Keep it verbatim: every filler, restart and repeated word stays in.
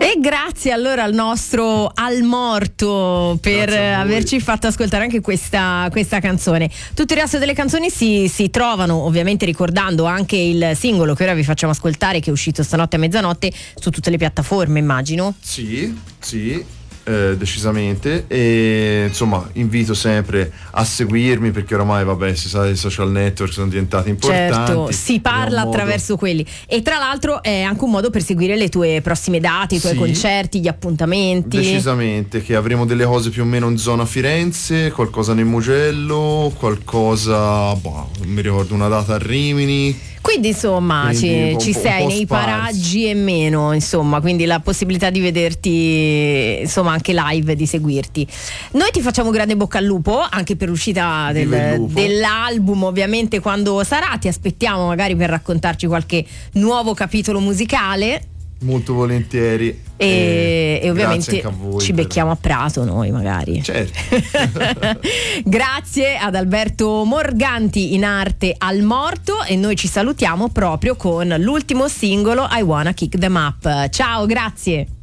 E grazie allora al nostro Al Morto per averci fatto ascoltare anche questa, questa canzone. Tutto il resto delle canzoni si, si trovano, ovviamente ricordando anche il singolo che ora vi facciamo ascoltare, che è uscito stanotte a mezzanotte, su tutte le piattaforme, immagino. Sì, sì. Eh, decisamente, e insomma invito sempre a seguirmi, perché oramai vabbè si sa, i social network sono diventati importanti. Certo, si parla modo... attraverso quelli, e tra l'altro è anche un modo per seguire le tue prossime date, i tuoi sì, concerti, gli appuntamenti. Decisamente, che avremo delle cose più o meno in zona Firenze, qualcosa nel Mugello, qualcosa, boh, non mi ricordo, una data a Rimini. Quindi insomma quindi ci, ci sei nei sparsi. paraggi e meno, insomma, quindi la possibilità di vederti insomma anche live, di seguirti. Noi ti facciamo grande bocca al lupo anche per l'uscita del, dell'album, ovviamente quando sarà, ti aspettiamo magari per raccontarci qualche nuovo capitolo musicale. Molto volentieri. E, e ovviamente ci becchiamo per... a Prato noi magari. Certo. Grazie ad Alberto Morganti, in arte Al Morto, e noi ci salutiamo proprio con l'ultimo singolo, I Wanna Kick Them Up. Ciao, grazie.